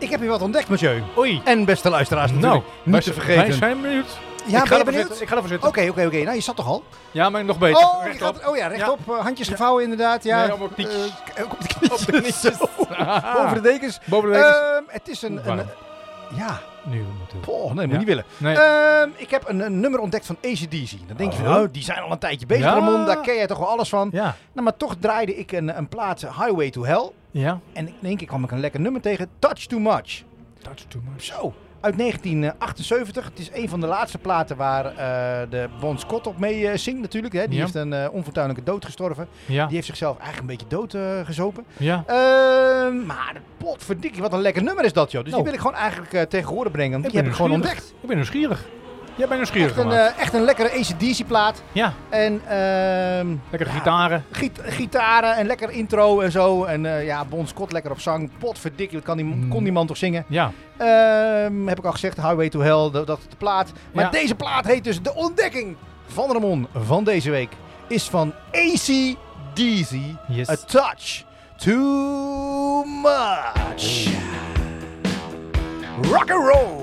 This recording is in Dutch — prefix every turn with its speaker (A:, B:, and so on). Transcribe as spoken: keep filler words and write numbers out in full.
A: ik heb hier wat ontdekt, monsieur.
B: Oei.
A: En beste luisteraars natuurlijk.
B: Nou,
A: niet te vergeten.
B: Wij zijn benieuwd.
A: Ja,
B: ik
A: ben
B: ga
A: je
B: ervoor
A: benieuwd?
B: zitten. Ik ga ervoor zitten.
A: Oké, oké, oké. Nou, je zat toch al?
B: Ja, maar nog beter.
A: Oh, je
B: Rechtop.
A: gaat, oh ja, rechtop.
B: Ja.
A: Uh, handjes
B: Ja.
A: gevouwen inderdaad. Ja.
B: Nee, op mijn knietjes.
A: Uh, op de knietjes.
B: Op de knietjes.
A: Zo. Boven de dekens.
B: Boven de dekens.
A: Ehm, het is een... een
B: Warm.
A: ja.
B: Nu moeten we.
A: Oh, nee, moet
B: Ja.
A: niet willen.
B: Nee.
A: Ehm, ik heb een, een nummer ontdekt van A C D C. Dan denk je van,
B: Oh.
A: oh, die zijn al een tijdje bezig,
B: Ja.
A: Ramon. Daar ken jij toch wel alles van.
B: Ja.
A: Nou, maar toch draaide ik een, een plaat Highway to Hell.
B: Ja.
A: En ik denk, ik kwam ik een lekker nummer tegen. Touch Too Much.
B: Touch too much.
A: Zo. Uit negentien achtenzeventig. Het is een van de laatste platen waar uh, de Bon Scott op mee uh, zingt natuurlijk. Hè. Die
B: Ja.
A: heeft een uh, onfortuinlijke dood gestorven.
B: Ja.
A: Die heeft zichzelf eigenlijk een beetje dood uh, gezopen.
B: Ja.
A: Uh, maar potverdikkie, wat een lekker nummer is dat, joh. Dus
B: Nou.
A: die wil ik gewoon eigenlijk uh, tegen horen brengen. Die
B: ben
A: heb ik gewoon
B: nieuwsgierig.
A: ontdekt.
B: Ik ben nieuwsgierig. Jij bent nieuwsgierig
A: Echt een,
B: gemaakt.
A: uh, echt een lekkere A C D C plaat.
B: Ja.
A: En uh,
B: Lekkere
A: ja,
B: gitaren.
A: Giet, gitaren en lekker intro en zo. En uh, ja, Bon Scott lekker op zang. Potverdikkie, wat kan die,
B: Mm.
A: kon die man toch zingen?
B: Ja.
A: Uh, heb ik al gezegd, Highway to Hell, dat, dat is de plaat. Maar
B: Ja.
A: deze plaat heet dus De Ontdekking van Ramon van deze week. Is van A C D C.
B: Yes.
A: A Touch Too Much. Rock and roll.